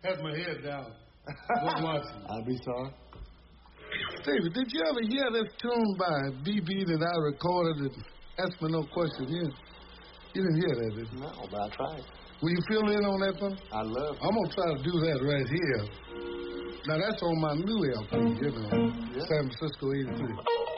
Had my head down. Wasn't watching. I'll be sorry. Stevie, did you ever hear this tune by B.B. that I recorded and asked me no question? You didn't hear that, did you? No, but I tried. Will you fill in on that one? I love it. I'm going to try to do that right here. Now, that's on my new LP, San Francisco 83.